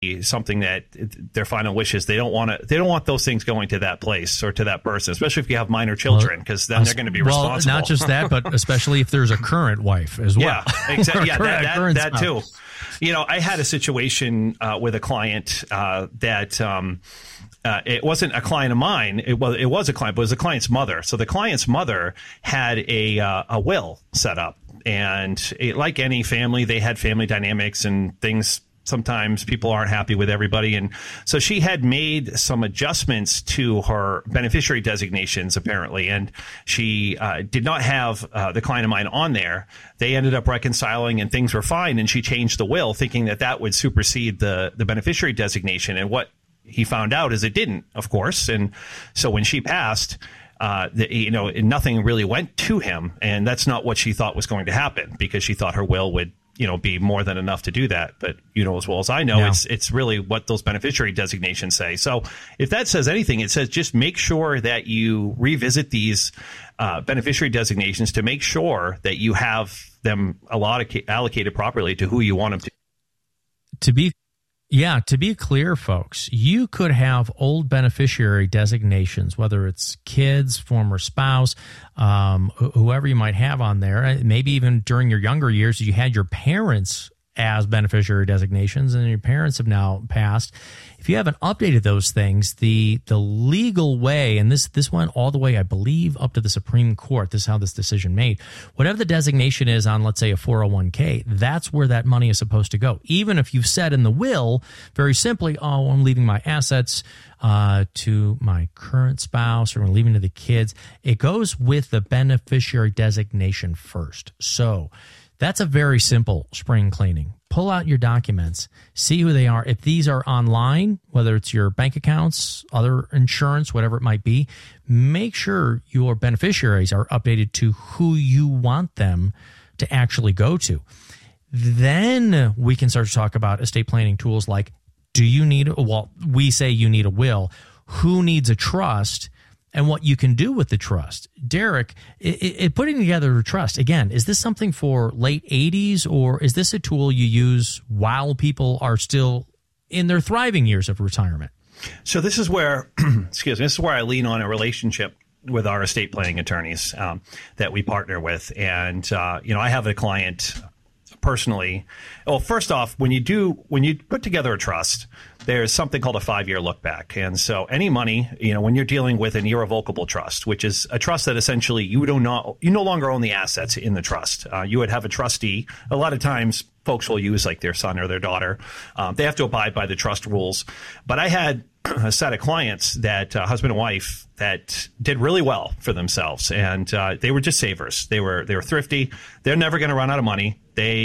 something that their final wish is. They don't want those things going to that place or to that person, especially if you have minor children, because then they're going to be responsible. Not just that, but especially if there's a current wife as well. Yeah, exactly. Yeah, that too. I had a situation with a client that it wasn't a client of mine. It was a client, but it was a client's mother. So the client's mother had a will set up, and like any family, they had family dynamics and things. Sometimes people aren't happy with everybody. And so she had made some adjustments to her beneficiary designations, apparently. And she did not have the client of mine on there. They ended up reconciling and things were fine. And she changed the will thinking that would supersede the beneficiary designation. And what he found out is it didn't, of course. And so when she passed, nothing really went to him. And that's not what she thought was going to happen, because she thought her will would be more than enough to do that. But as well as I know, it's really what those beneficiary designations say. So if that says anything, it says just make sure that you revisit these beneficiary designations to make sure that you have them allocated properly to who you want them to be. Yeah, to be clear, folks, you could have old beneficiary designations, whether it's kids, former spouse, whoever you might have on there. Maybe even during your younger years, you had your parents as beneficiary designations, and your parents have now passed. If you haven't updated those things, the legal way, and this went all the way, I believe, up to the Supreme Court. This is how this decision made. Whatever the designation is on, let's say, a 401k, that's where that money is supposed to go. Even if you've said in the will, very simply, I'm leaving my assets to my current spouse, or I'm leaving to the kids, it goes with the beneficiary designation first. So that's a very simple spring cleaning. Pull out your documents, see who they are. If these are online, whether it's your bank accounts, other insurance, whatever it might be, make sure your beneficiaries are updated to who you want them to actually go to. Then we can start to talk about estate planning tools like, we say you need a will. Who needs a trust? And what you can do with the trust. Derek, putting together a trust, again, is this something for late 80s, or is this a tool you use while people are still in their thriving years of retirement? So this is where, this is where I lean on a relationship with our estate planning attorneys that we partner with. And, I have a client personally. Well, first off, when you put together a trust, there's something called a 5-year look back. And so any money, when you're dealing with an irrevocable trust, which is a trust that essentially you no longer own the assets in the trust. You would have a trustee. A lot of times folks will use like their son or their daughter. They have to abide by the trust rules. But I had a set of clients that husband and wife that did really well for themselves, and they were just savers. They were thrifty. They're never going to run out of money.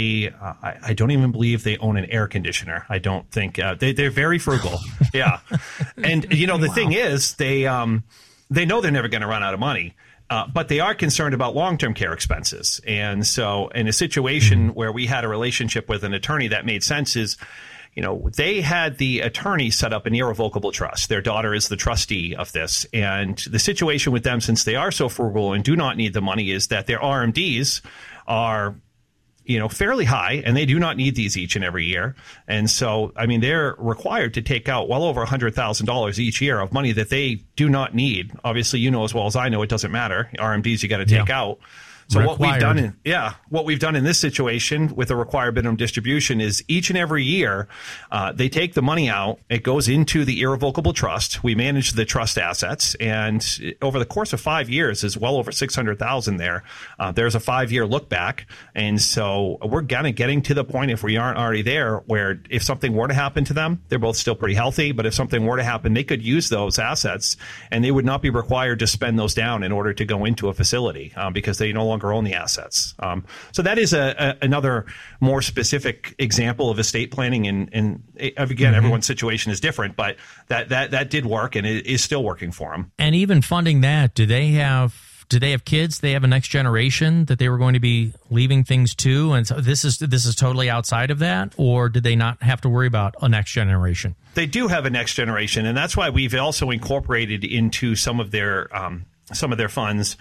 I don't even believe they own an air conditioner. I don't think they're very frugal. Yeah, and the thing is they know they're never going to run out of money. But they are concerned about long-term care expenses. And so in a situation where we had a relationship with an attorney that made sense is, they had the attorney set up an irrevocable trust. Their daughter is the trustee of this. And the situation with them, since they are so frugal and do not need the money, is that their RMDs are fairly high, and they do not need these each and every year. And so, they're required to take out well over $100,000 each year of money that they do not need. Obviously, as well as I know, it doesn't matter. RMDs you got to take out. So what we've done in this situation with the required minimum distribution is each and every year they take the money out. It goes into the irrevocable trust. We manage the trust assets, and over the course of 5 years is well over $600,000 there. There's a 5-year look back, and so we're kind of getting to the point, if we aren't already there, where if something were to happen to them, they're both still pretty healthy, but if something were to happen, they could use those assets, and they would not be required to spend those down in order to go into a facility because they no longer own the assets. So that is another more specific example of estate planning. And again, everyone's situation is different, but that did work, and it is still working for them. And even funding that, do they have kids? They have a next generation that they were going to be leaving things to? And so this is totally outside of that, or did they not have to worry about a next generation? They do have a next generation, and that's why we've also incorporated into some of their funds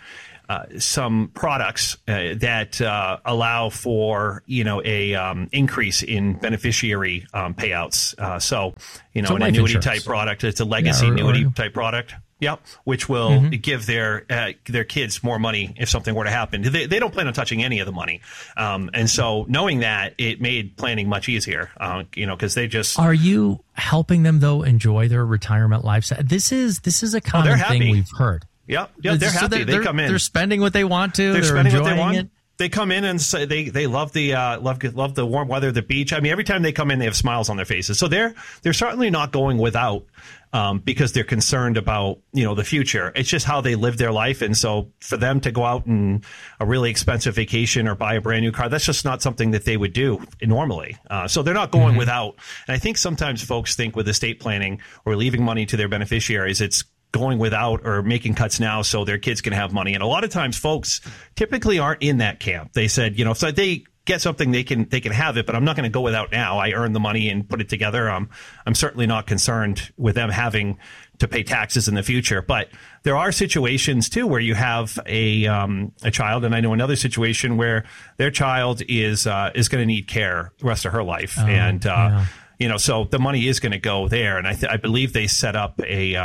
some products that allow for a increase in beneficiary payouts. So an annuity type product. It's a legacy annuity type product. Yep, which will give their kids more money if something were to happen. They don't plan on touching any of the money, and so knowing that, it made planning much easier. Because they just are you helping them though enjoy their retirement lifestyle? This is a common thing we've heard. Yep, they're happy. They come in. They're spending what they want to. They're spending enjoying what they want. It. They come in and say they love the warm weather, the beach. I mean, every time they come in, they have smiles on their faces. So they're certainly not going without because they're concerned about the future. It's just how they live their life, and so for them to go out on a really expensive vacation or buy a brand new car, that's just not something that they would do normally. So they're not going without. And I think sometimes folks think with estate planning or leaving money to their beneficiaries, it's going without or making cuts now so their kids can have money. And a lot of times folks typically aren't in that camp. They said, if they get something, they can have it, but I'm not going to go without now. I earned the money and put it together. I'm certainly not concerned with them having to pay taxes in the future. But there are situations too where you have a child, and I know another situation where their child is going to need care the rest of her life. So the money is going to go there. And I believe they set up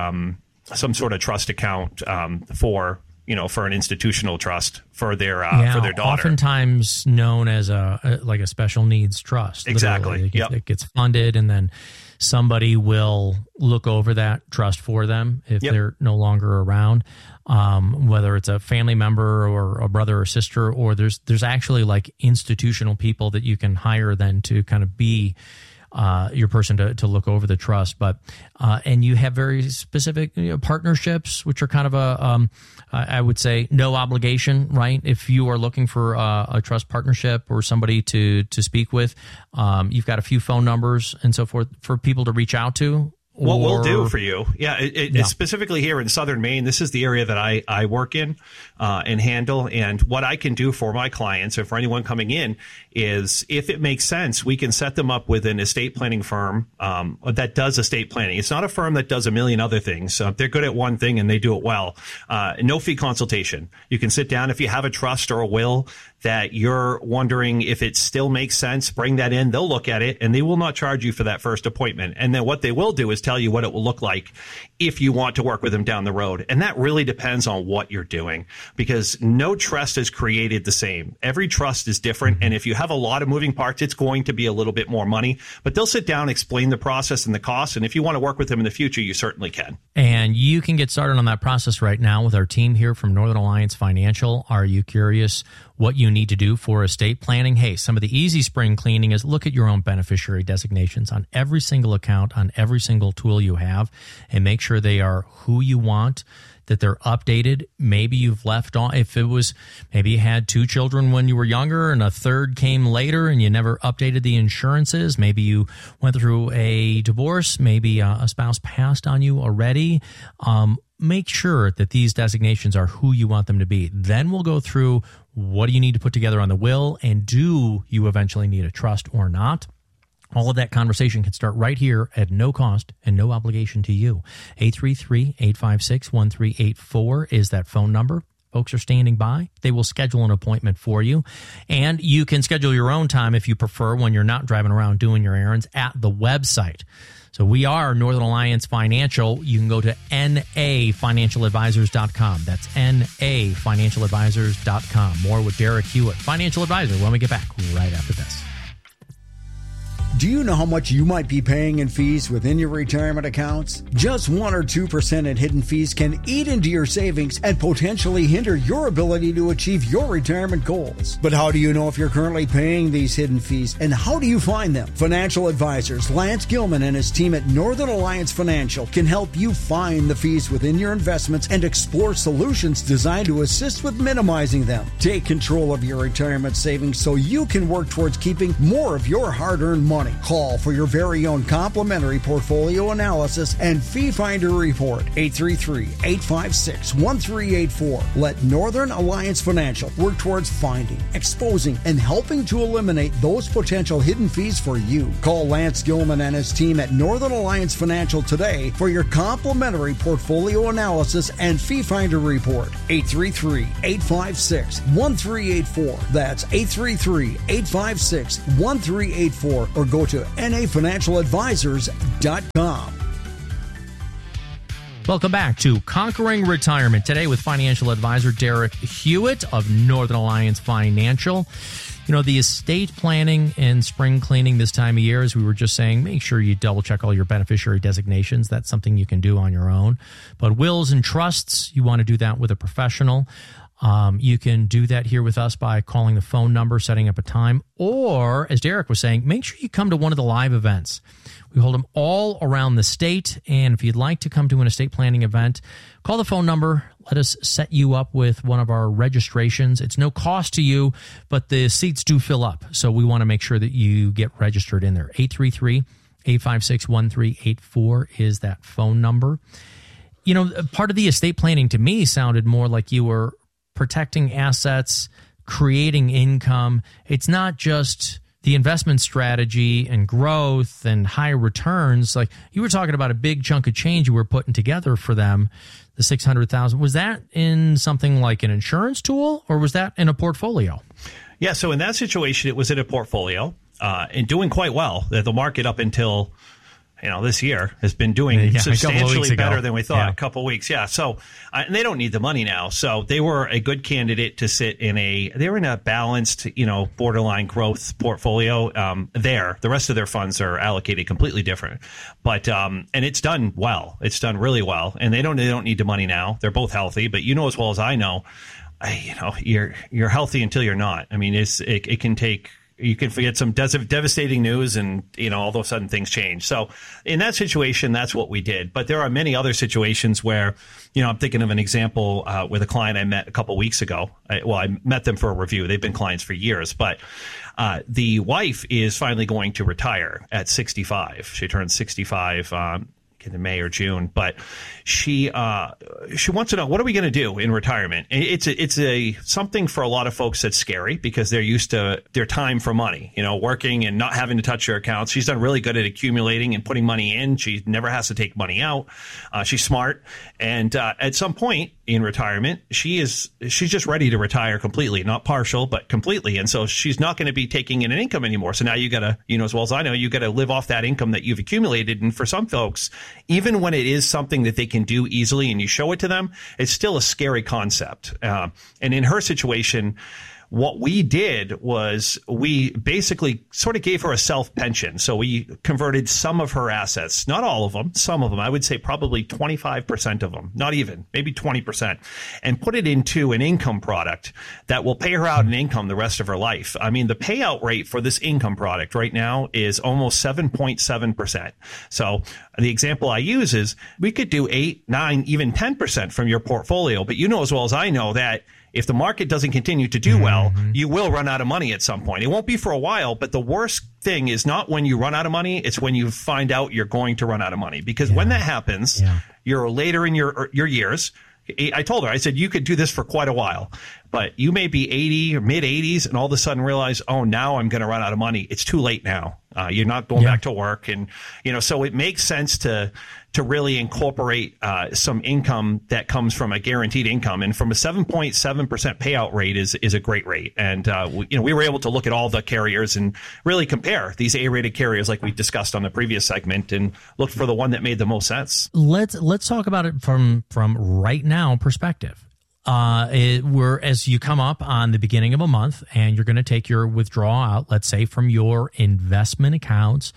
some sort of trust account for an institutional trust for their daughter. Oftentimes known as a special needs trust. Exactly. It gets funded, and then somebody will look over that trust for them if they're no longer around. Whether it's a family member or a brother or sister, or there's actually like institutional people that you can hire then to kind of be your person to look over the trust. But and you have very specific partnerships, which are kind of I would say no obligation, right? If you are looking for a trust partnership or somebody to speak with, you've got a few phone numbers and so forth for people to reach out to. What we'll do for you, it's specifically here in Southern Maine. This is the area that I work in and handle. And what I can do for my clients or for anyone coming in is, if it makes sense, we can set them up with an estate planning firm that does estate planning. It's not a firm that does a million other things. They're good at one thing and they do it well. No fee consultation. You can sit down if you have a trust or a will that you're wondering if it still makes sense, bring that in. They'll look at it, and they will not charge you for that first appointment. And then what they will do is tell you what it will look like if you want to work with them down the road. And that really depends on what you're doing, because no trust is created the same. Every trust is different. And if you have a lot of moving parts, it's going to be a little bit more money. But they'll sit down, explain the process and the cost. And if you want to work with them in the future, you certainly can. And you can get started on that process right now with our team here from Northern Alliance Financial. Are you curious what you need to do for estate planning? Hey, some of the easy spring cleaning is look at your own beneficiary designations on every single account, on every single tool you have, and make sure they are who you want, that they're updated. Maybe you've left on, if it was, maybe you had 2 children when you were younger and a third came later and you never updated the insurances. Maybe you went through a divorce. Maybe a spouse passed on you already. Make sure that these designations are who you want them to be. Then we'll go through what do you need to put together on the will, and do you eventually need a trust or not? All of that conversation can start right here at no cost and no obligation to you. 833-856-1384 is that phone number. Folks are standing by. They will schedule an appointment for you. And you can schedule your own time if you prefer when you're not driving around doing your errands at the website. So we are Northern Alliance Financial. You can go to nafinancialadvisors.com. That's nafinancialadvisors.com. More with Derek Hewitt, Financial Advisor, when we get back right after this. Do you know how much you might be paying in fees within your retirement accounts? Just 1 or 2% in hidden fees can eat into your savings and potentially hinder your ability to achieve your retirement goals. But how do you know if you're currently paying these hidden fees, and how do you find them? Financial advisors Lance Gilman and his team at Northern Alliance Financial can help you find the fees within your investments and explore solutions designed to assist with minimizing them. Take control of your retirement savings so you can work towards keeping more of your hard-earned money. only. Call for your very own complimentary portfolio analysis and fee finder report. 833-856-1384. Let Northern Alliance Financial work towards finding, exposing, and helping to eliminate those potential hidden fees for you. Call Lance Gilman and his team at Northern Alliance Financial today for your complimentary portfolio analysis and fee finder report. 833-856-1384. That's 833-856-1384, or go to nafinancialadvisors.com. Welcome back to Conquering Retirement. Today with financial advisor Derek Hewitt of Northern Alliance Financial. You know, the estate planning and spring cleaning this time of year, as we were just saying, make sure you double check all your beneficiary designations. That's something you can do on your own. But wills and trusts, you want to do that with a professional. You can do that here with us by calling the phone number, setting up a time, or, as Derek was saying, make sure you come to one of the live events. We hold them all around the state, and if you'd like to come to an estate planning event, call the phone number. Let us set you up with one of our registrations. It's no cost to you, but the seats do fill up, so we want to make sure that you get registered in there. 833-856-1384 is that phone number. You know, part of the estate planning to me sounded more like you were protecting assets, creating income. It's not just the investment strategy and growth and high returns. Like you were talking about a big chunk of change you were putting together for them, the $600,000. Was that in something like an insurance tool, or was that in a portfolio? Yeah, so in that situation, it was in a portfolio and doing quite well. The market up until this year has been doing substantially better than we thought. A couple of weeks. Yeah. So, and they don't need the money now. So they were a good candidate to sit in they were in a balanced, borderline growth portfolio. The rest of their funds are allocated completely different, but, and it's done well. It's done really well, and they don't need the money now. They're both healthy, but as well as I know, you're healthy until you're not. I mean, it can take. You can get some devastating news and, all of a sudden things change. So in that situation, that's what we did. But there are many other situations where, I'm thinking of an example with a client I met a couple weeks ago. I met them for a review. They've been clients for years. But the wife is finally going to retire at 65. She turns 65 in May or June, but she wants to know, what are we going to do in retirement? It's something for a lot of folks that's scary because they're used to their time for money, working and not having to touch their accounts. She's done really good at accumulating and putting money in. She never has to take money out. She's smart, and at some point in retirement, she's just ready to retire completely, not partial, but completely. And so she's not going to be taking in an income anymore. So now you got to, as well as I know, you got to live off that income that you've accumulated. And for some folks, even when it is something that they can do easily and you show it to them, it's still a scary concept. And in her situation, what we did was we basically sort of gave her a self-pension. So we converted some of her assets, not all of them, some of them, I would say probably 25% of them, not even, maybe 20%, and put it into an income product that will pay her out an income the rest of her life. I mean, the payout rate for this income product right now is almost 7.7%. So the example I use is we could do 8, 9, even 10% from your portfolio, but as well as I know that if the market doesn't continue to do well, you will run out of money at some point. It won't be for a while, but the worst thing is not when you run out of money. It's when you find out you're going to run out of money. Because when that happens, you're later in your years. I told her, I said, you could do this for quite a while, but you may be 80 or mid 80s and all of a sudden realize, oh, now I'm going to run out of money. It's too late now. You're not going back to work. And, so it makes sense to really incorporate some income that comes from a guaranteed income. And from a 7.7% payout rate is a great rate. And, we were able to look at all the carriers and really compare these A-rated carriers like we discussed on the previous segment and look for the one that made the most sense. Let's talk about it from right now perspective. As you come up on the beginning of a month and you're going to take your withdrawal out, let's say from your investment accounts,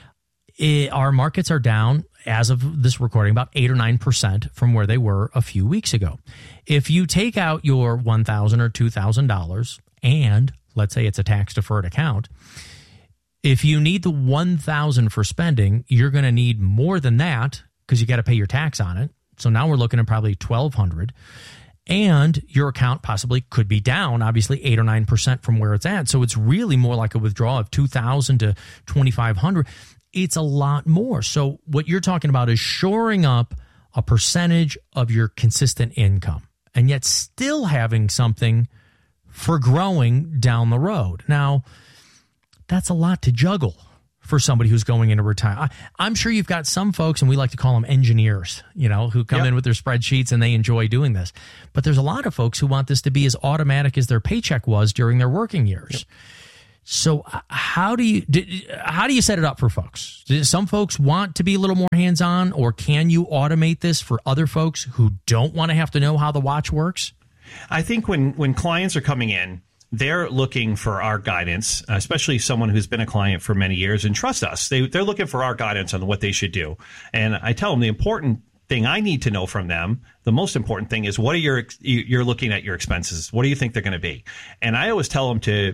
our markets are down as of this recording about 8 or 9% from where they were a few weeks ago. If you take out your $1,000 or $2,000 and let's say it's a tax deferred account, if you need the $1,000 for spending, you're going to need more than that because you got to pay your tax on it. So now we're looking at probably $1,200. And your account possibly could be down, obviously 8 or 9% from where it's at. So it's really more like a withdrawal of $2,000 to $2,500. It's a lot more. So what you're talking about is shoring up a percentage of your consistent income and yet still having something for growing down the road. Now, that's a lot to juggle for somebody who's going into retirement. I'm sure you've got some folks, and we like to call them engineers, who come in with their spreadsheets and they enjoy doing this. But there's a lot of folks who want this to be as automatic as their paycheck was during their working years. Yep. So how do you set it up for folks? Do some folks want to be a little more hands-on, or can you automate this for other folks who don't want to have to know how the watch works? I think when clients are coming in, they're looking for our guidance, especially someone who's been a client for many years and trust us. They're looking for our guidance on what they should do. And I tell them the important thing I need to know from them, the most important thing is what are you're looking at your expenses. What do you think they're going to be? And I always tell them to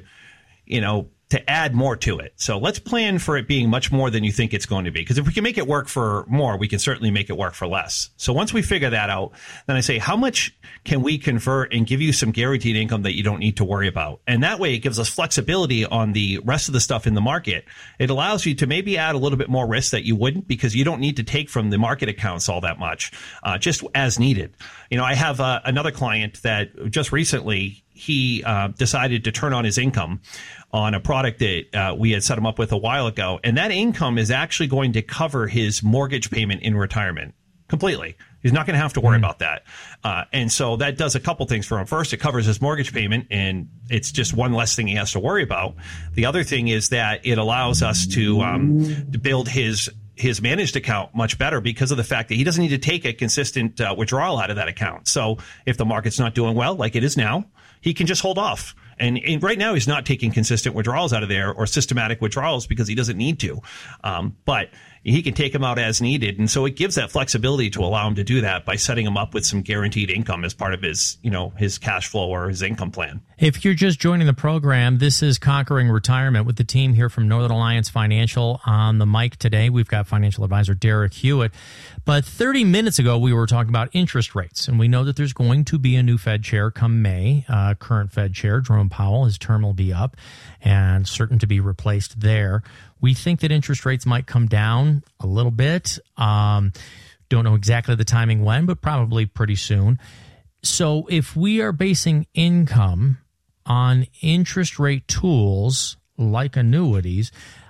add more to it. So let's plan for it being much more than you think it's going to be. Because if we can make it work for more, we can certainly make it work for less. So once we figure that out, then I say, how much can we convert and give you some guaranteed income that you don't need to worry about? And that way it gives us flexibility on the rest of the stuff in the market. It allows you to maybe add a little bit more risk that you wouldn't, because you don't need to take from the market accounts all that much, just as needed. I have another client that just recently, he decided to turn on his income on a product that we had set him up with a while ago. And that income is actually going to cover his mortgage payment in retirement completely. He's not going to have to worry about that. And so that does a couple things for him. First, it covers his mortgage payment, and it's just one less thing he has to worry about. The other thing is that it allows us to build his managed account much better because of the fact that he doesn't need to take a consistent withdrawal out of that account. So if the market's not doing well, like it is now, he can just hold off. And right now he's not taking consistent withdrawals out of there or systematic withdrawals because he doesn't need to. But he can take them out as needed. And so it gives that flexibility to allow him to do that by setting him up with some guaranteed income as part of his, his cash flow or his income plan. If you're just joining the program, this is Conquering Retirement with the team here from Northern Alliance Financial. On the mic today, we've got financial advisor Derek Hewitt. But 30 minutes ago, we were talking about interest rates, and we know that there's going to be a new Fed chair come May. Current Fed chair, Jerome Powell, his term will be up and certain to be replaced there. We think that interest rates might come down a little bit. Don't know exactly the timing when, but probably pretty soon. So if we are basing income on interest rate tools like annuities,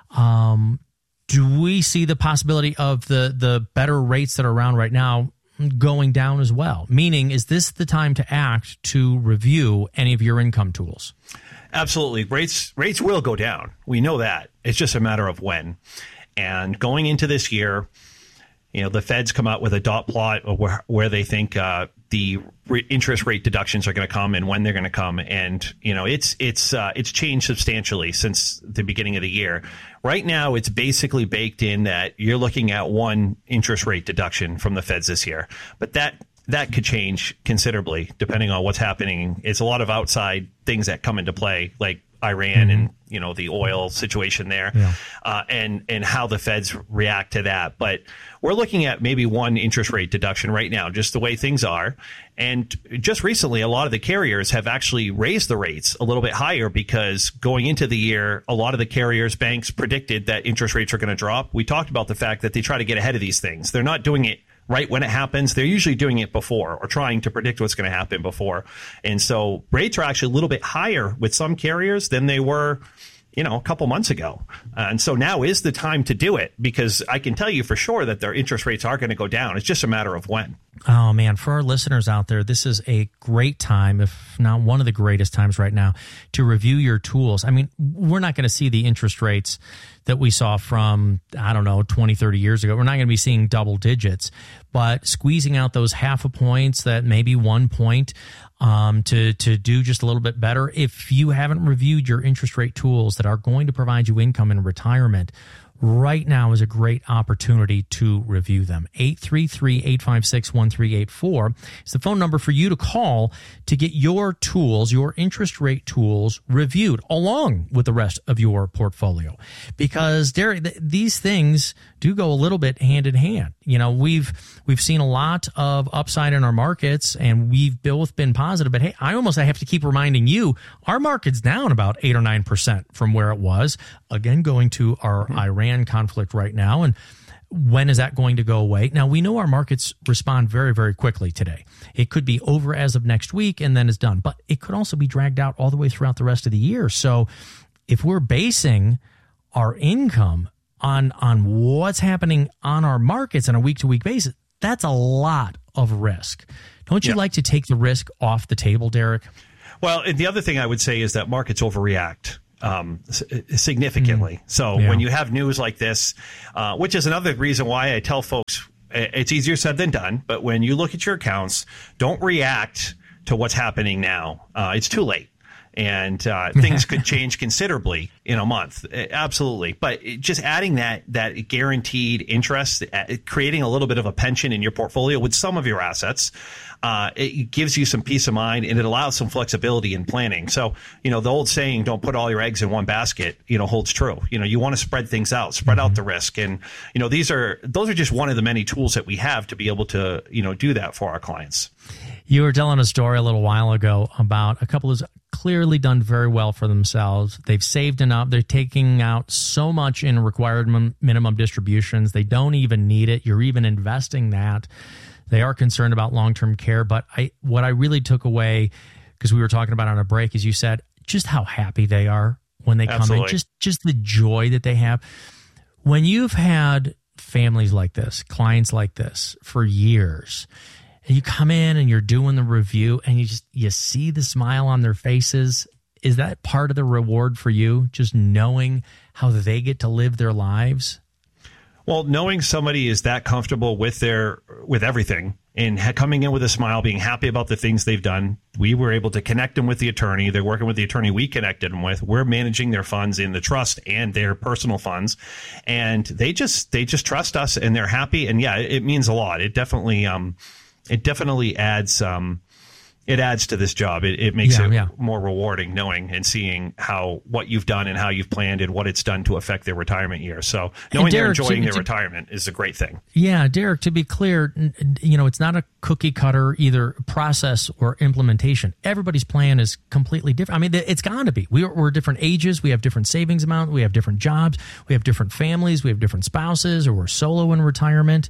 do we see the possibility of the better rates that are around right now going down as well? Meaning, is this the time to act to review any of your income tools? Absolutely. Rates will go down. We know that. It's just a matter of when. And going into this year, the Fed's come out with a dot plot of where they think the interest rate deductions are going to come and when they're going to come. And, it's changed substantially since the beginning of the year. Right now, it's basically baked in that you're looking at one interest rate deduction from the Feds this year. But that could change considerably depending on what's happening. It's a lot of outside things that come into play, like Iran and the oil situation there, and how the Feds react to that. But we're looking at maybe one interest rate deduction right now, just the way things are. And just recently, a lot of the carriers have actually raised the rates a little bit higher because going into the year, a lot of the carriers, banks predicted that interest rates are going to drop. We talked about the fact that they try to get ahead of these things. They're not doing it right when it happens. They're usually doing it before or trying to predict what's going to happen before. And so rates are actually a little bit higher with some carriers than they were, a couple months ago. And so now is the time to do it, because I can tell you for sure that their interest rates are going to go down. It's just a matter of when. Oh, man, for our listeners out there, this is a great time, if not one of the greatest times right now, to review your tools. I mean, we're not going to see the interest rates that we saw from, 20, 30 years ago. We're not going to be seeing double digits, but squeezing out those half a points, that maybe 1 point, to do just a little bit better. If you haven't reviewed your interest rate tools that are going to provide you income in retirement, right now is a great opportunity to review them. 833-856-1384 is the phone number for you to call to get your tools, your interest rate tools, reviewed along with the rest of your portfolio. Because, Derek, these things do go a little bit hand in hand. You know, we've seen a lot of upside in our markets, and we've both been positive. But hey, I have to keep reminding you, our market's down about 8 or 9% from where it was. Again, going to our Iran conflict right now. And when is that going to go away? Now, we know our markets respond very, very quickly today. It could be over as of next week and then it's done. But it could also be dragged out all the way throughout the rest of the year. So if we're basing our income on what's happening on our markets on a week-to-week basis, that's a lot of risk. Don't you like to take the risk off the table, Derek? Well, the other thing I would say is that markets overreact significantly. So when you have news like this, which is another reason why I tell folks it's easier said than done, but when you look at your accounts, don't react to what's happening now. It's too late. And things could change considerably in a month. Absolutely. But just adding that guaranteed interest, creating a little bit of a pension in your portfolio with some of your assets, it gives you some peace of mind, and it allows some flexibility in planning. So, the old saying, don't put all your eggs in one basket, holds true. You want to spread things out, spread out the risk. And, those are just one of the many tools that we have to be able to, do that for our clients. You were telling a story a little while ago about a couple who's clearly done very well for themselves. They've saved enough. They're taking out so much in required minimum distributions. They don't even need it. You're even investing that. They are concerned about long-term care. But what I really took away, because we were talking about on a break, is you said just how happy they are when they come in, just the joy that they have. When you've had families like this, clients like this for years, and you come in and you're doing the review and you see the smile on their faces. Is that part of the reward for you, just knowing how they get to live their lives? Well, knowing somebody is that comfortable with everything and coming in with a smile, being happy about the things they've done. We were able to connect them with the attorney. They're working with the attorney we connected them with. We're managing their funds in the trust and their personal funds. And they just trust us, and they're happy. And yeah, it means a lot. It definitely adds it adds to this job. It makes it more rewarding knowing and seeing what you've done and how you've planned and what it's done to affect their retirement years. So knowing they're enjoying their retirement is a great thing. Yeah, Derek, to be clear, it's not a cookie cutter either process or implementation. Everybody's plan is completely different. I mean, it's got to be. We're different ages. We have different savings amount. We have different jobs. We have different families. We have different spouses, or we're solo in retirement.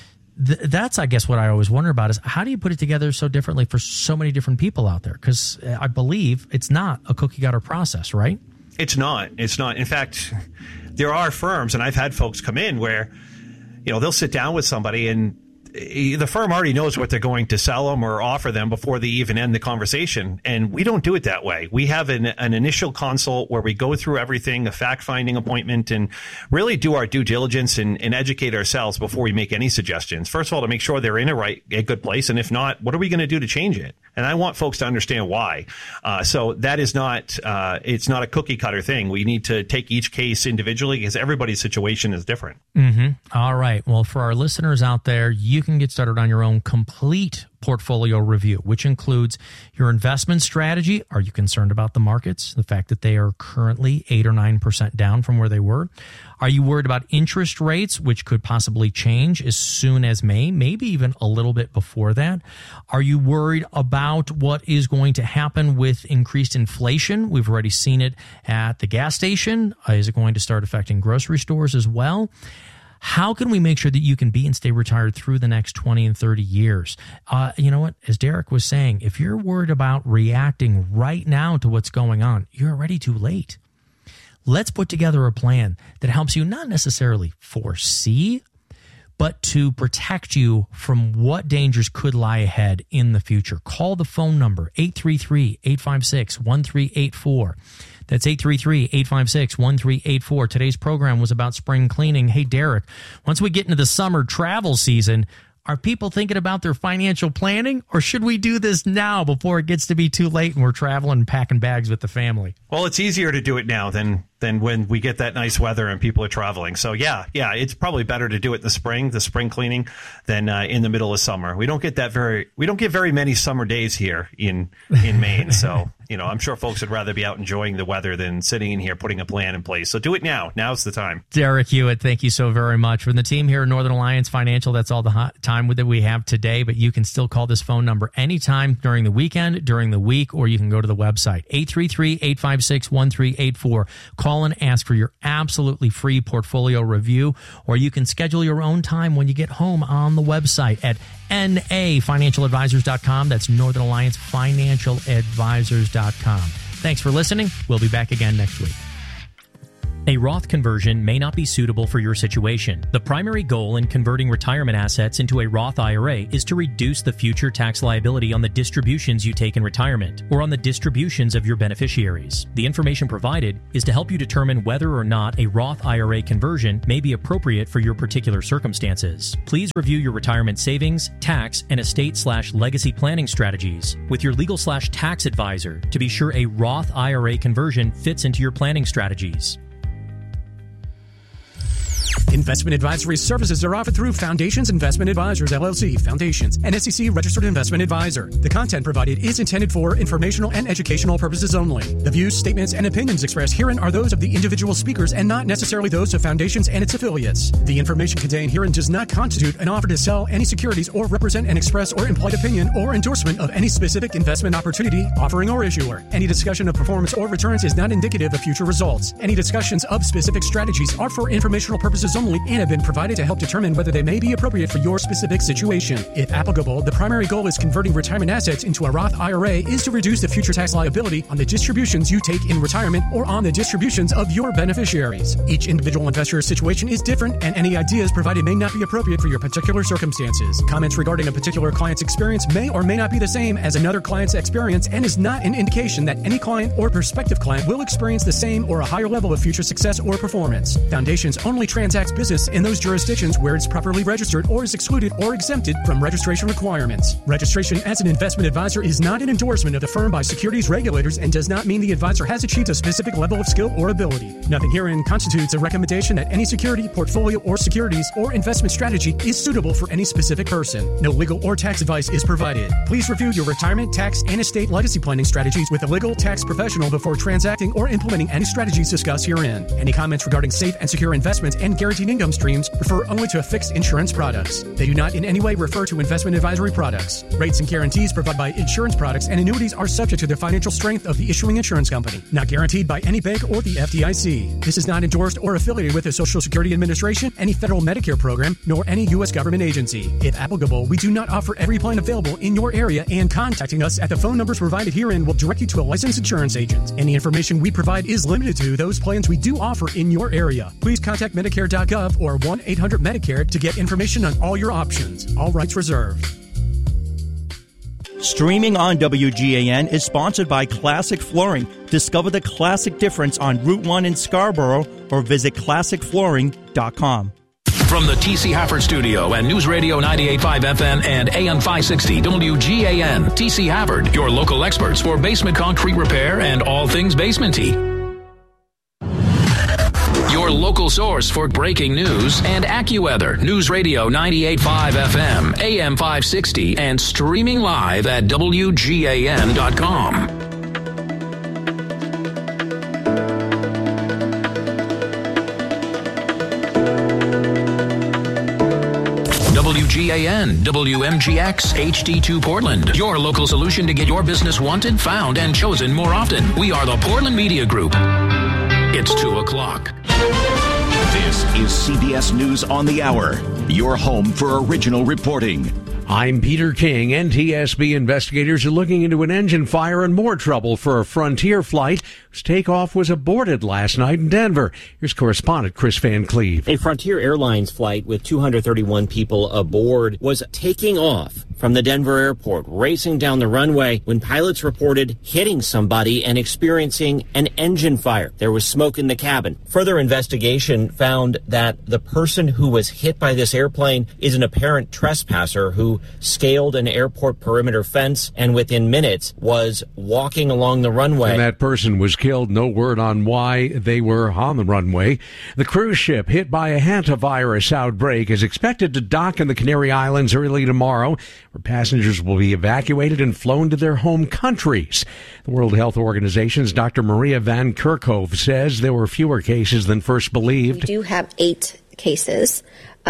That's, I guess, what I always wonder about is how do you put it together so differently for so many different people out there? Because I believe it's not a cookie cutter process, right? It's not. It's not. In fact, there are firms, and I've had folks come in where, they'll sit down with somebody and the firm already knows what they're going to sell them or offer them before they even end the conversation. And we don't do it that way. We have an initial consult where we go through everything, a fact-finding appointment, and really do our due diligence and educate ourselves before we make any suggestions. First of all, to make sure they're in a good place. And if not, what are we going to do to change it? And I want folks to understand why. So that is not, it's not a cookie cutter thing. We need to take each case individually because everybody's situation is different. Mm-hmm. All right. Well, for our listeners out there, you can get started on your own complete portfolio review, which includes your investment strategy. Are you concerned about the markets? The fact that they are currently 8 or 9% down from where they were? Are you worried about interest rates, which could possibly change as soon as May, maybe even a little bit before that? Are you worried about what is going to happen with increased inflation? We've already seen it at the gas station. Is it going to start affecting grocery stores as well? How can we make sure that you can be and stay retired through the next 20 and 30 years? You know what? As Derek was saying, if you're worried about reacting right now to what's going on, you're already too late. Let's put together a plan that helps you not necessarily foresee, but to protect you from what dangers could lie ahead in the future. Call the phone number, 833-856-1384. That's 833-856-1384. Today's program was about spring cleaning. Hey, Derek, once we get into the summer travel season, are people thinking about their financial planning, or should we do this now before it gets to be too late and we're traveling and packing bags with the family? Well, it's easier to do it now than than when we get that nice weather and people are traveling. So yeah, it's probably better to do it in the spring cleaning, than in the middle of summer. We don't get very many summer days here in Maine. So, I'm sure folks would rather be out enjoying the weather than sitting in here putting a plan in place. So do it now. Now's the time. Derek Hewitt, thank you so very much. From the team here at Northern Alliance Financial, that's all the time that we have today, but you can still call this phone number anytime during the weekend, during the week, or you can go to the website, 833-856-1384. Call and ask for your absolutely free portfolio review, or you can schedule your own time when you get home on the website at nafinancialadvisors.com. That's Northern Alliance Financialadvisors.com. Thanks for listening. We'll be back again next week. A Roth conversion may not be suitable for your situation. The primary goal in converting retirement assets into a Roth IRA is to reduce the future tax liability on the distributions you take in retirement or on the distributions of your beneficiaries. The information provided is to help you determine whether or not a Roth IRA conversion may be appropriate for your particular circumstances. Please review your retirement savings, tax, and estate/legacy planning strategies with your legal/tax advisor to be sure a Roth IRA conversion fits into your planning strategies. Investment advisory services are offered through Foundations Investment Advisors, LLC, Foundations, an SEC-registered investment advisor. The content provided is intended for informational and educational purposes only. The views, statements, and opinions expressed herein are those of the individual speakers and not necessarily those of Foundations and its affiliates. The information contained herein does not constitute an offer to sell any securities or represent an express or implied opinion or endorsement of any specific investment opportunity, offering, or issuer. Any discussion of performance or returns is not indicative of future results. Any discussions of specific strategies are for informational purposes only and have been provided to help determine whether they may be appropriate for your specific situation. If applicable, the primary goal is converting retirement assets into a Roth IRA is to reduce the future tax liability on the distributions you take in retirement or on the distributions of your beneficiaries. Each individual investor's situation is different, and any ideas provided may not be appropriate for your particular circumstances. Comments regarding a particular client's experience may or may not be the same as another client's experience and is not an indication that any client or prospective client will experience the same or a higher level of future success or performance. Foundations only transacts business in those jurisdictions where it's properly registered or is excluded or exempted from registration requirements. Registration as an investment advisor is not an endorsement of the firm by securities regulators and does not mean the advisor has achieved a specific level of skill or ability. Nothing herein constitutes a recommendation that any security, portfolio, or securities or investment strategy is suitable for any specific person. No legal or tax advice is provided. Please review your retirement, tax, and estate legacy planning strategies with a legal tax professional before transacting or implementing any strategies discussed herein. Any comments regarding safe and secure investments and guaranteed income streams refer only to fixed insurance products. They do not in any way refer to investment advisory products. Rates and guarantees provided by insurance products and annuities are subject to the financial strength of the issuing insurance company, not guaranteed by any bank or the FDIC. This is not endorsed or affiliated with the Social Security Administration, any federal Medicare program, nor any U.S. government agency. If applicable, we do not offer every plan available in your area, and contacting us at the phone numbers provided herein will direct you to a licensed insurance agent. Any information we provide is limited to those plans we do offer in your area. Please contact Medicare.gov or 1-800-MEDICARE to get information on all your options. All rights reserved. Streaming on WGAN is sponsored by Classic Flooring. Discover the classic difference on Route 1 in Scarborough or visit classicflooring.com. From the T.C. Hafford Studio and News Radio 98.5 FM and AM 560 WGAN, T.C. Hafford, your local experts for basement concrete repair and all things basementy. Your local source for breaking news and AccuWeather. News Radio 98.5 FM, AM 560, and streaming live at WGAN.com. WGAN, WMGX, HD2 Portland. Your local solution to get your business wanted, found, and chosen more often. We are the Portland Media Group. It's 2 o'clock. This is CBS News on the Hour, your home for original reporting. I'm Peter King. NTSB investigators are looking into an engine fire and more trouble for a Frontier flight whose takeoff was aborted last night in Denver. Here's correspondent Chris Van Cleve. A Frontier Airlines flight with 231 people aboard was taking off from the Denver airport, racing down the runway when pilots reported hitting somebody and experiencing an engine fire. There was smoke in the cabin. Further investigation found that the person who was hit by this airplane is an apparent trespasser who scaled an airport perimeter fence and within minutes was walking along the runway. And that person was killed. No word on why they were on the runway. The cruise ship hit by a hantavirus outbreak is expected to dock in the Canary Islands early tomorrow, where passengers will be evacuated and flown to their home countries. The World Health Organization's Dr. Maria Van Kerkhove says there were fewer cases than first believed. We do have 8 cases,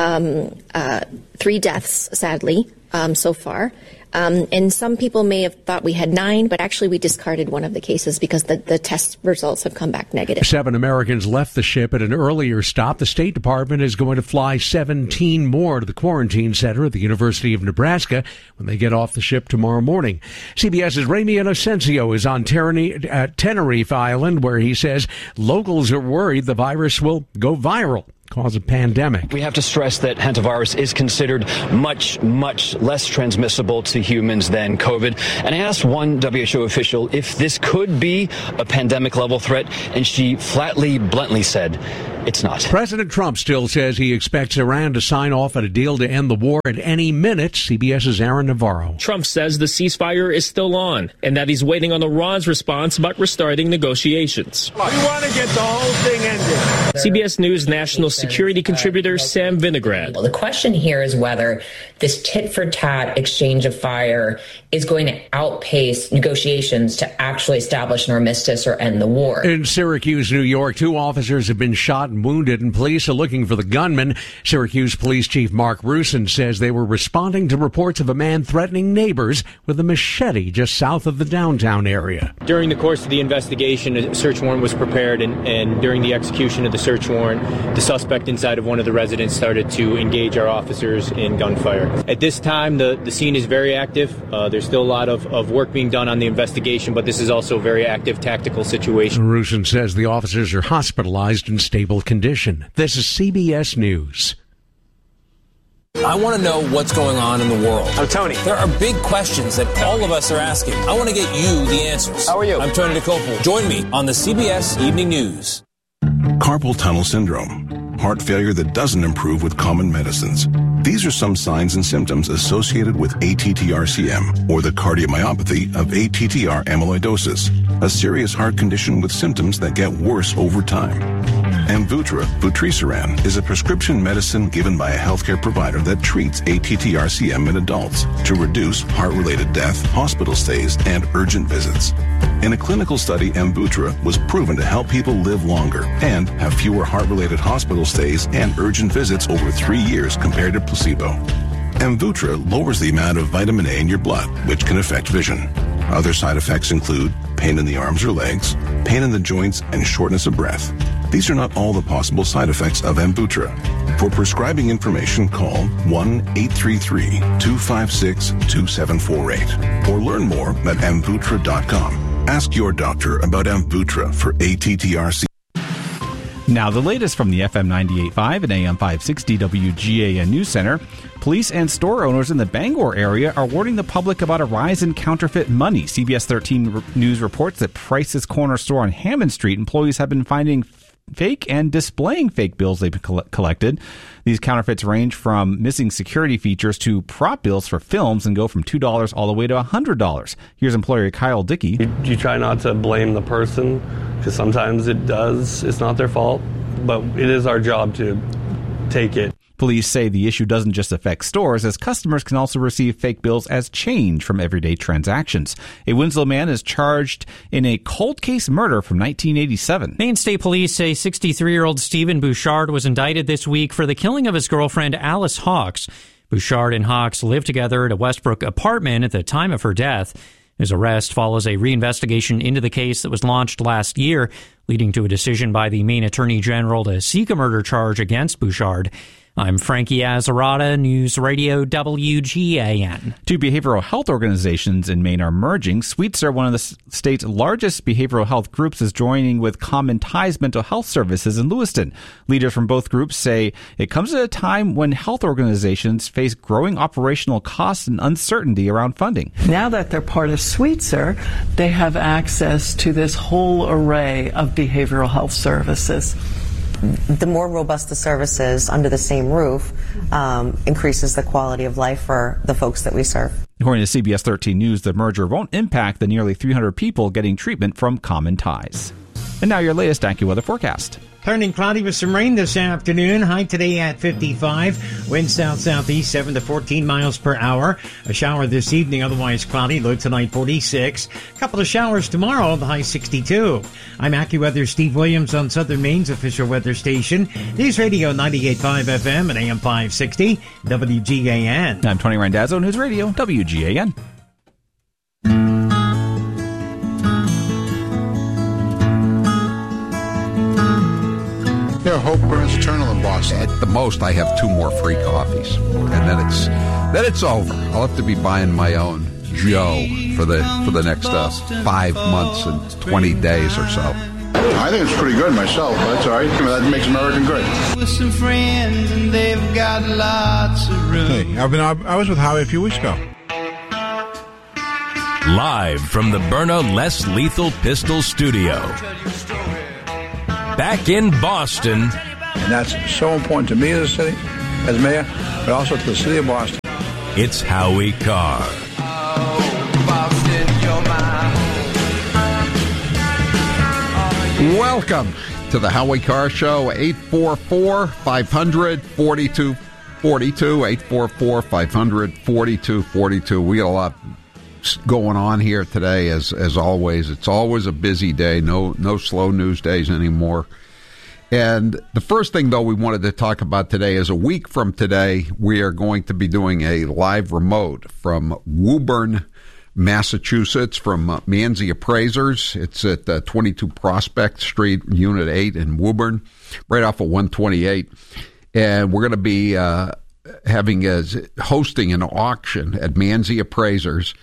3 deaths, sadly, so far. And some people may have thought we had 9, but actually we discarded one of the cases because the test results have come back negative. 7 Americans left the ship at an earlier stop. The State Department is going to fly 17 more to the quarantine center at the University of Nebraska when they get off the ship tomorrow morning. CBS's Ramy Inocencio is on Tenerife Island, where he says locals are worried the virus will go viral, cause a pandemic. We have to stress that hantavirus is considered much, much less transmissible to humans than COVID. And I asked one WHO official if this could be a pandemic level threat, and she bluntly said, it's not. President Trump still says he expects Iran to sign off on a deal to end the war at any minute. CBS's Aaron Navarro. Trump says the ceasefire is still on and that he's waiting on Iran's response about restarting negotiations. We want to get the whole thing ended. CBS News national security contributor Sam Vinograd. Well, the question here is whether this tit-for-tat exchange of fire is going to outpace negotiations to actually establish an armistice or end the war. In Syracuse, New York, 2 officers have been shot and wounded, and police are looking for the gunman. Syracuse Police Chief Mark Rusin says they were responding to reports of a man threatening neighbors with a machete just south of the downtown area. During the course of the investigation, a search warrant was prepared, and during the execution of the search warrant, the suspect inside of one of the residents started to engage our officers in gunfire. At this time, the scene is very active. There's still a lot of work being done on the investigation, but this is also a very active tactical situation. Rusin says the officers are hospitalized in stable condition. This is CBS News. I want to know what's going on in the world. I'm Tony. There are big questions that all of us are asking. I want to get you the answers. How are you? I'm Tony DeCopel. Join me on the CBS Evening News. Carpal tunnel syndrome, heart failure that doesn't improve with common medicines. These are some signs and symptoms associated with ATTR-CM, or the cardiomyopathy of ATTR amyloidosis, a serious heart condition with symptoms that get worse over time. Amvuttra, vutrisiran, is a prescription medicine given by a healthcare provider that treats ATTR-CM in adults to reduce heart-related death, hospital stays, and urgent visits. In a clinical study, Amvuttra was proven to help people live longer and have fewer heart-related hospital stays and urgent visits over 3 years compared to placebo. Amvuttra lowers the amount of vitamin A in your blood, which can affect vision. Other side effects include pain in the arms or legs, pain in the joints, and shortness of breath. These are not all the possible side effects of Amvuttra. For prescribing information, call 1-833-256-2748 or learn more at amvuttra.com. Ask your doctor about Amvuttra for ATTR-CM. Now, the latest from the FM 98.5 and AM 560 WGAN News Center. Police and store owners in the Bangor area are warning the public about a rise in counterfeit money. CBS 13 News reports that Price's Corner store on Hammond Street employees have been finding fake and displaying fake bills they've collected. These counterfeits range from missing security features to prop bills for films and go from $2 all the way to $100. Here's employer Kyle Dickey. You try not to blame the person, because sometimes it's not their fault, but it is our job to take it. Police say the issue doesn't just affect stores, as customers can also receive fake bills as change from everyday transactions. A Winslow man is charged in a cold case murder from 1987. Maine State Police say 63-year-old Stephen Bouchard was indicted this week for the killing of his girlfriend Alice Hawks. Bouchard and Hawks lived together at a Westbrook apartment at the time of her death. His arrest follows a reinvestigation into the case that was launched last year, leading to a decision by the Maine Attorney General to seek a murder charge against Bouchard. I'm Frankie Azarada, News Radio WGAN. Two behavioral health organizations in Maine are merging. Sweetser, one of the state's largest behavioral health groups, is joining with Common Ties Mental Health Services in Lewiston. Leaders from both groups say it comes at a time when health organizations face growing operational costs and uncertainty around funding. Now that they're part of Sweetser, they have access to this whole array of behavioral health services. The more robust the services under the same roof increases the quality of life for the folks that we serve. According to CBS 13 News, the merger won't impact the nearly 300 people getting treatment from Common Ties. And now your latest AccuWeather forecast. Turning cloudy with some rain this afternoon. High today at 55. Wind south-southeast 7 to 14 miles per hour. A shower this evening, otherwise cloudy. Low tonight 46. Couple of showers tomorrow, the high 62. I'm AccuWeather Steve Williams on Southern Maine's official weather station. News Radio 98.5 FM and AM 560 WGAN. I'm Tony Randazzo, News Radio WGAN. Yeah, hope burns eternal in Boston. At the most, I have 2 more free coffees, and then it's over. I'll have to be buying my own Joe for the next 5 months and 20 days or so. I think it's pretty good myself. That's all right. That makes American great. With some friends, and they've got lots of room. Hey, I was with Howie a few weeks ago. Live from the Byrna Less Lethal Pistol Studio. Back in Boston. And that's so important to me as a city, as mayor, but also to the city of Boston. It's Howie Carr. Welcome to the Howie Carr Show, 844-500-4242, 844-500-4242. We got a lot going on here today, as always. It's always a busy day. No slow news days anymore. And the first thing, though, we wanted to talk about today is a week from today, we are going to be doing a live remote from Woburn, Massachusetts, from Manzi Appraisers. It's at 22 Prospect Street, Unit 8 in Woburn, right off of 128. And we're going to be hosting an auction at Manzi Appraisers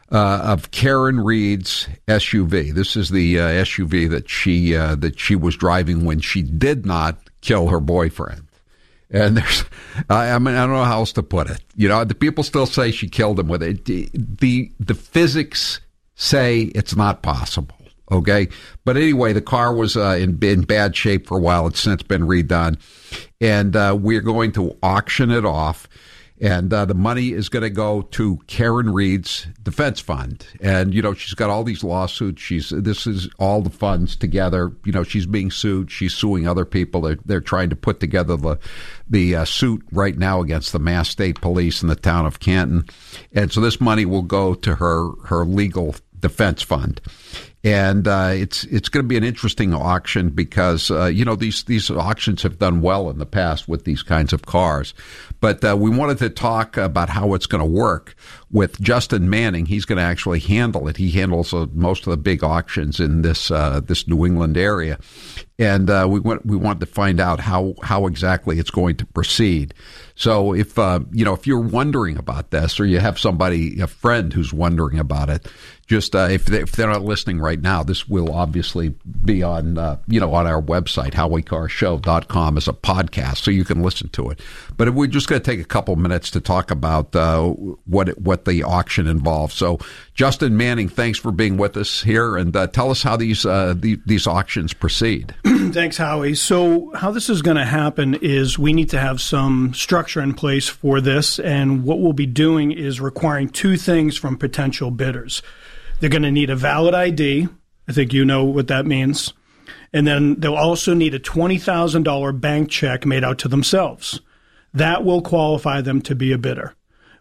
of Karen Reed's SUV. This is the SUV that she was driving when she did not kill her boyfriend. And there's, I don't know how else to put it. You know, the people still say she killed him with it. The physics say it's not possible. Okay, but anyway, the car was in bad shape for a while. It's since been redone, and we're going to auction it off. And the money is going to go to Karen Reed's defense fund. And, you know, she's got all these lawsuits. This is all the funds together. You know, she's being sued. She's suing other people. They're trying to put together the suit right now against the Mass State Police in the town of Canton. And so this money will go to her legal defense fund. And it's going to be an interesting auction because, you know, these auctions have done well in the past with these kinds of cars. But we wanted to talk about how it's going to work with Justin Manning. He's going to actually handle it. He handles most of the big auctions in this New England area. And we wanted to find out how exactly it's going to proceed. So if you're wondering about this, or you have a friend who's wondering about it, just if they're not listening right now, this will obviously be on on our website, HowieCarShow.com, as a podcast, so you can listen to it. But we're just going to take a couple minutes to talk about what the auction involves. So, Justin Manning, thanks for being with us here, and tell us how these auctions proceed. Thanks, Howie. So how this is going to happen is we need to have some structure in place for this, and what we'll be doing is requiring 2 things from potential bidders. They're going to need a valid ID. I think you know what that means. And then they'll also need a $20,000 bank check made out to themselves. That will qualify them to be a bidder.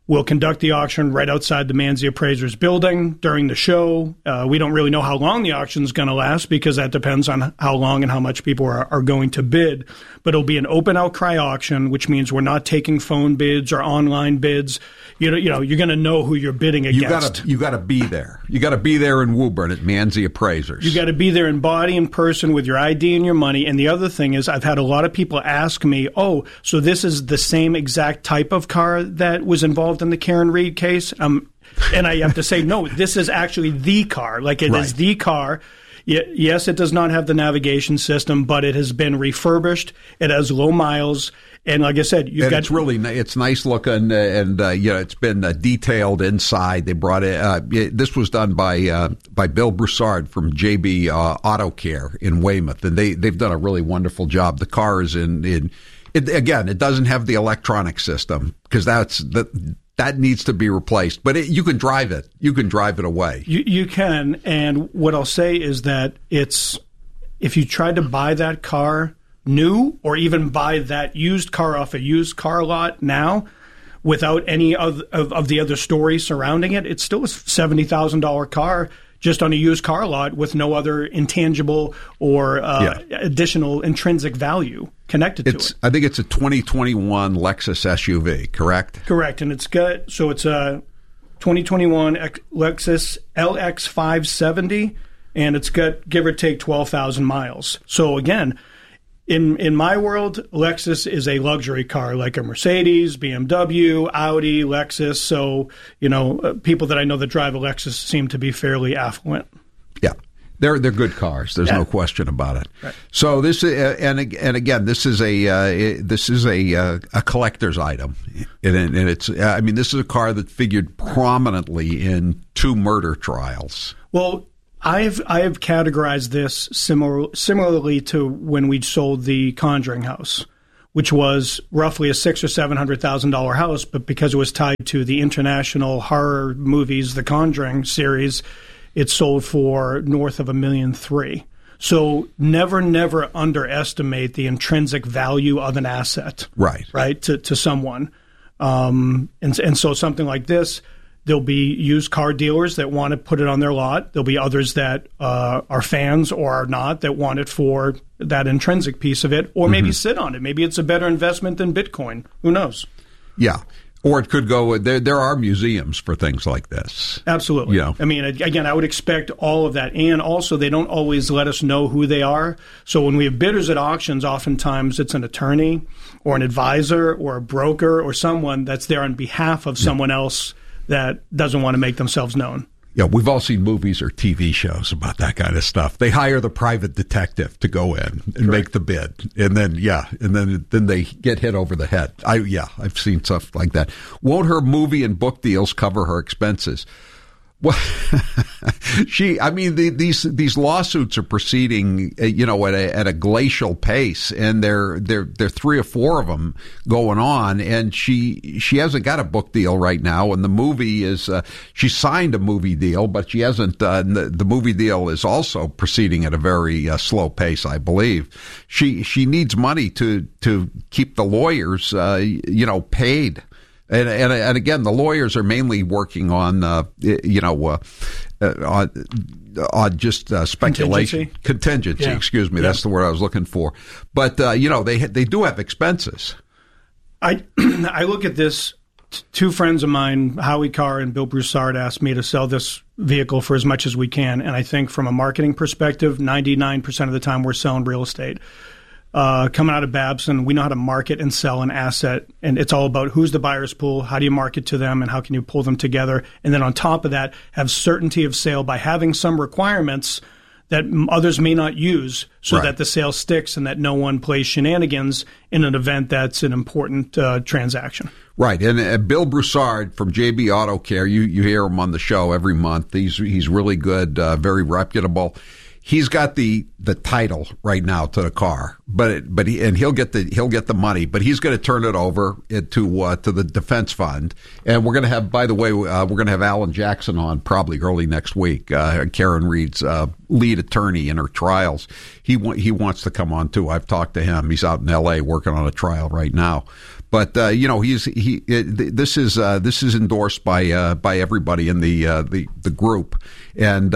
We'll conduct the auction right outside the Manzi Appraisers building during the show. We don't really know how long the auction is going to last because that depends on how long and how much people are going to bid. But it'll be an open outcry auction, which means we're not taking phone bids or online bids. You know, you're going to know who you're bidding against. You got to be there. You got to be there in Woburn at Manzi Appraisers. You got to be there in body and person with your ID and your money. And the other thing is, I've had a lot of people ask me, "Oh, so this is the same exact type of car that was involved in the Karen Reed case?" And I have to say, no, this is actually the car. Like, it is the car. Yes, it does not have the navigation system, but it has been refurbished. It has low miles. And like I said, it's nice looking, and it's been detailed inside. They brought it. This was done by Bill Broussard from JB Auto Care in Weymouth, and they've done a really wonderful job. The car is in again. It doesn't have the electronic system because that needs to be replaced. But you can drive it. You can drive it away. You can. And what I'll say is that if you tried to buy that car new or even buy that used car off a used car lot now without any of the other stories surrounding it, it's still a $70,000 car just on a used car lot with no other intangible or additional intrinsic value connected to it. I think it's a 2021 Lexus SUV, correct? Correct. And it's a 2021 Lexus LX 570, and it's got, give or take, 12,000 miles. So again, in my world, Lexus is a luxury car like a Mercedes, BMW, Audi, Lexus. So, people that I know that drive a Lexus seem to be fairly affluent. Yeah. They're good cars. There's no question about it. Right. So this and again, this is a collector's item, and it's this is a car that figured prominently in 2 murder trials. Well, I have categorized this similarly to when we sold the Conjuring house, which was roughly a $600,000 or $700,000 house, but because it was tied to the international horror movies, the Conjuring series, it sold for north of $1.3 million. So never underestimate the intrinsic value of an asset. Right. To someone. And so something like this, there'll be used car dealers that want to put it on their lot. There'll be others that are fans or are not that want it for that intrinsic piece of it, or maybe sit on it. Maybe it's a better investment than Bitcoin. Who knows? Yeah. Or it could go, there are museums for things like this. Absolutely. I mean, again, I would expect all of that. And also, they don't always let us know who they are. So when we have bidders at auctions, oftentimes it's an attorney or an advisor or a broker or someone that's there on behalf of someone else that doesn't want to make themselves known. Yeah, we've all seen movies or TV shows about that kind of stuff. They hire the private detective to go in and make the bid, and then they get hit over the head. I've seen stuff like that. Won't her movie and book deals cover her expenses? Well, these lawsuits are proceeding, at a glacial pace, and there are 3 or 4 of them going on, and she hasn't got a book deal right now, and the movie is she signed a movie deal, but she hasn't. The movie deal is also proceeding at a very slow pace, I believe. She needs money to keep the lawyers, paid. And again, the lawyers are mainly working on, on just speculation, contingency. Yeah. Excuse me, that's the word I was looking for. But they do have expenses. I look at this. 2 friends of mine, Howie Carr and Bill Broussard, asked me to sell this vehicle for as much as we can. And I think from a marketing perspective, 99% of the time we're selling real estate. Coming out of Babson, we know how to market and sell an asset, and it's all about who's the buyer's pool, how do you market to them, and how can you pull them together. And then on top of that, have certainty of sale by having some requirements that others may not use so that the sale sticks and that no one plays shenanigans in an event that's an important transaction. Right. And Bill Broussard from JB Auto Care, you hear him on the show every month. He's really good, very reputable. He's got the title right now to the car, but he'll get the money, but he's going to turn it over to the defense fund. And we're going to have, by the way, we're going to have Alan Jackson on probably early next week. Karen Reed's lead attorney in her trials. He wants to come on too. I've talked to him. He's out in L.A. working on a trial right now. But this is endorsed by everybody in the group, and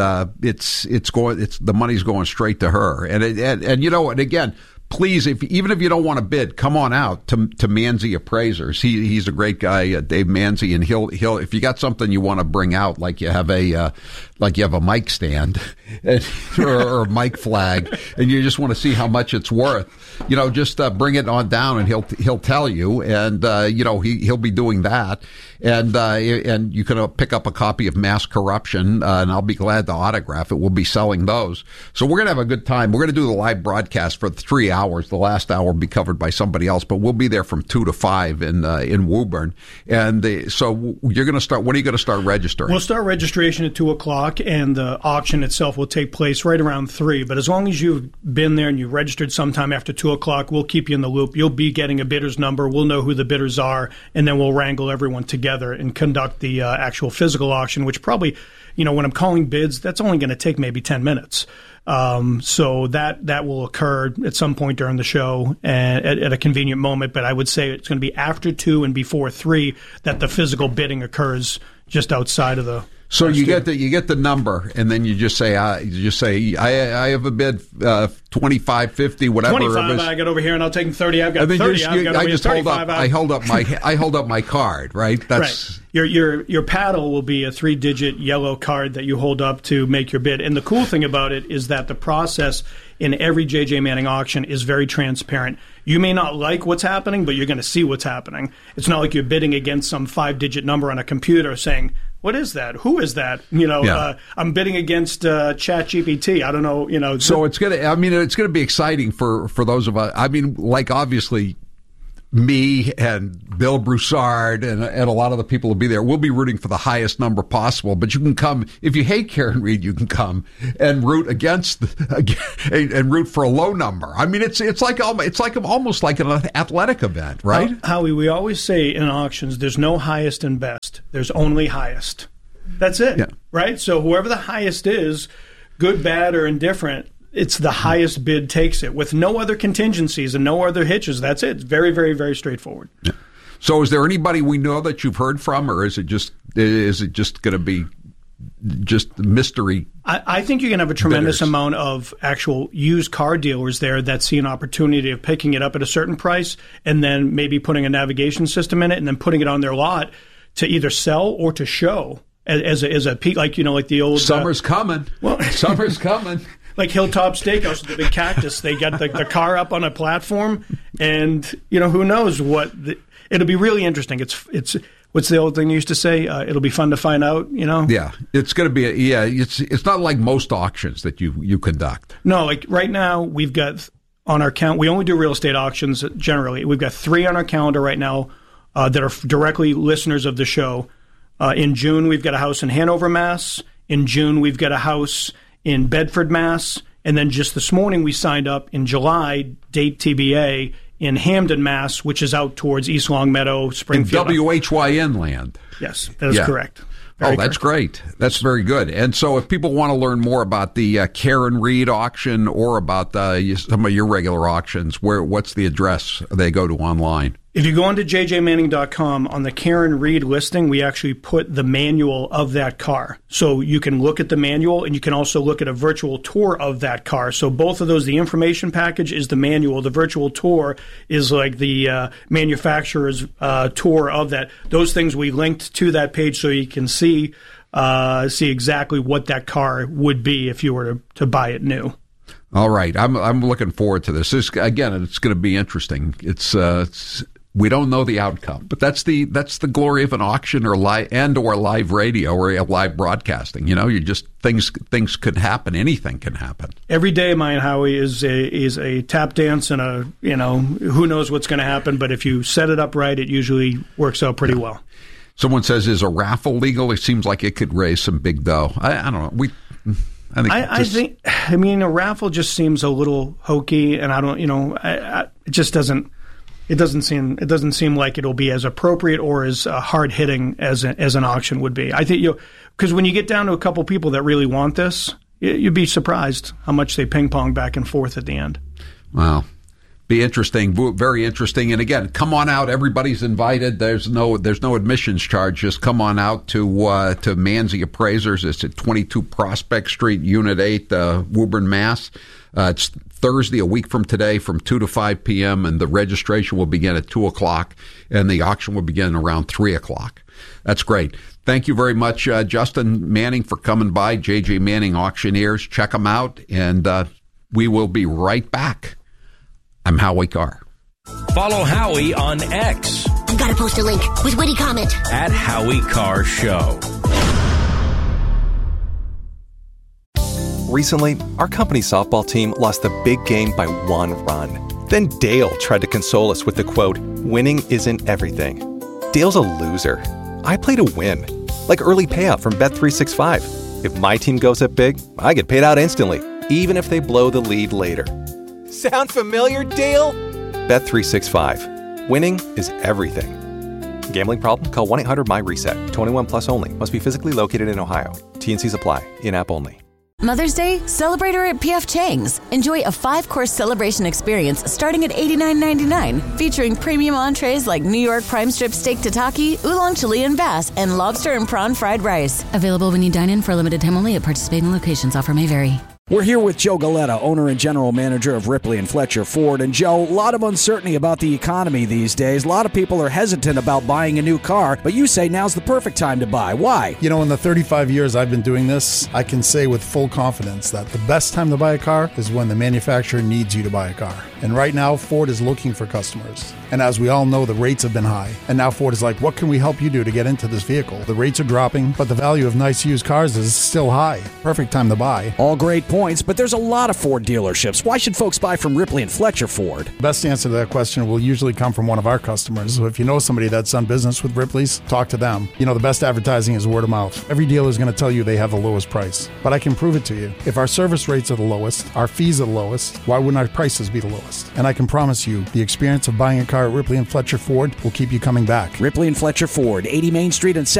the money's going straight to her. And again, please, even if you don't want to bid, come on out to Manzi Appraisers. He's a great guy, Dave Manzi, and he'll if you got something you want to bring out, like you have a mic stand or a mic flag, and you just want to see how much it's worth, just bring it on down, and he'll tell you, and he'll be doing that, and you can pick up a copy of Mass Corruption, and I'll be glad to autograph it. We'll be selling those, so we're gonna have a good time. We're gonna do the live broadcast for 3 hours. The last hour will be covered by somebody else, but we'll be there from 2 to 5 in Woburn, and so you're gonna start. When are you gonna start registering? We'll start registration at 2:00. And the auction itself will take place right around 3. But as long as you've been there and you registered sometime after 2:00, we'll keep you in the loop. You'll be getting a bidder's number. We'll know who the bidders are, and then we'll wrangle everyone together and conduct the actual physical auction, which probably, when I'm calling bids, that's only going to take maybe 10 minutes. So that will occur at some point during the show at a convenient moment. But I would say it's going to be after 2 and before 3 that the physical bidding occurs just outside of the. So you get the number, and then you just say I have a bid, 25, 50, whatever. 25. I got over here, and I'll take 30. I've got 30. I just hold up. I hold up my card. Right. That's right. Your paddle will be a 3-digit yellow card that you hold up to make your bid. And the cool thing about it is that the process in every J.J. Manning auction is very transparent. You may not like what's happening, but you're going to see what's happening. It's not like you're bidding against some 5-digit number on a computer saying, what is that? Who is that? I'm bidding against ChatGPT. I don't know. So it's gonna be exciting for those of us. Obviously, me and Bill Broussard and a lot of the people will be there. We'll be rooting for the highest number possible. But you can come if you hate Karen Reed. You can come and root and root for a low number. It's almost like an athletic event, right? Howie, we always say in auctions, there's no highest and best. There's only highest. That's it, right? So whoever the highest is, good, bad, or indifferent, it's the highest bid takes it with no other contingencies and no other hitches. That's it. It's very, very, very straightforward. Yeah. So is there anybody we know that you've heard from, or is it just going to be just mystery? I think you're going to have a tremendous amount of actual used car dealers there that see an opportunity of picking it up at a certain price and then maybe putting a navigation system in it and then putting it on their lot to either sell or to show as a peak, like the old summer's coming. Well, summer's coming. Like Hilltop Steakhouse, the big cactus, they got the car up on a platform, and who knows what it'll be really interesting. It's what's the old thing you used to say? It'll be fun to find out. Yeah, it's going to be. It's not like most auctions that you conduct. No, like right now we've got on our count. We only do real estate auctions generally. We've got 3 on our calendar right now that are directly listeners of the show. In June, we've got a house in Hanover, Mass. In June, we've got a house in Bedford, Mass. And then just this morning, we signed up in July, date TBA, in Hamden, Mass., which is out towards East Longmeadow, Springfield. In WHYN land. Yes, that is correct. That's great. That's very good. And so if people want to learn more about the Karen Reed auction or about some of your regular auctions, what's the address they go to online? If you go onto jjmanning.com, on the Karen Reed listing, we actually put the manual of that car. So you can look at the manual, and you can also look at a virtual tour of that car. So both of those, the information package is the manual. The virtual tour is like the manufacturer's tour of that. Those things we linked to that page so you can see exactly what that car would be if you were to buy it new. All right. I'm looking forward to this. Again, it's going to be interesting. It's we don't know the outcome, but that's the glory of an auction or live radio or live broadcasting. You just things could happen. Anything can happen. Every day, mine, Howie, is a tap dance and who knows what's going to happen. But if you set it up right, it usually works out pretty well. Someone says, is a raffle legal? It seems like it could raise some big dough. I don't know. I think a raffle just seems a little hokey, and I don't, it just doesn't. It doesn't seem like it'll be as appropriate or as hard hitting as an auction would be. I think because when you get down to a couple people that really want this, you'd be surprised how much they ping pong back and forth at the end. Wow. Be interesting, very interesting. And again, come on out. Everybody's invited. There's no admissions charge. Just come on out to Manzi Appraisers. It's at 22 Prospect Street, Unit 8, Woburn, Mass. It's Thursday, a week from today, from 2 to 5 p.m., and the registration will begin at 2 o'clock, and the auction will begin around 3 o'clock. That's great. Thank you very much, Justin Manning, for coming by. J.J. Manning Auctioneers. Check them out, and we will be right back. I'm Howie Carr. Follow Howie on X. I've got to post a link with witty comment. At Howie Carr Show. Recently, our company softball team lost the big game by 1 run. Then Dale tried to console us with the quote, "Winning isn't everything." Dale's a loser. I play to win. Like early payout from Bet365. If my team goes up big, I get paid out instantly, even if they blow the lead later. Sound familiar, Dale? Bet365. Winning is everything. Gambling problem? Call 1-800-MY-RESET. 21 plus only. Must be physically located in Ohio. T&Cs apply. In-app only. Mother's Day? Celebrate her at P.F. Chang's. Enjoy a 5-course celebration experience starting at $89.99, featuring premium entrees like New York prime strip steak tataki, oolong Chilean bass, and lobster and prawn fried rice. Available when you dine in for a limited time only at participating locations. Offer may vary. We're here with Joe Galetta, owner and general manager of Ripley and Fletcher Ford. And Joe, a lot of uncertainty about the economy these days. A lot of people are hesitant about buying a new car, but you say now's the perfect time to buy. Why? You know, in the 35 years I've been doing this, I can say with full confidence that the best time to buy a car is when the manufacturer needs you to buy a car. And right now, Ford is looking for customers. And as we all know, the rates have been high. And now Ford is like, what can we help you do to get into this vehicle? The rates are dropping, but the value of nice used cars is still high. Perfect time to buy. All great points, but there's a lot of Ford dealerships. Why should folks buy from Ripley and Fletcher Ford? Best answer to that question will usually come from one of our customers. So if you know somebody that's done business with Ripley's, talk to them. You know, the best advertising is word of mouth. Every dealer is going to tell you they have the lowest price. But I can prove it to you. If our service rates are the lowest, our fees are the lowest, why wouldn't our prices be the lowest? And I can promise you, the experience of buying a car at Ripley and Fletcher Ford will keep you coming back. Ripley and Fletcher Ford, 80 Main Street and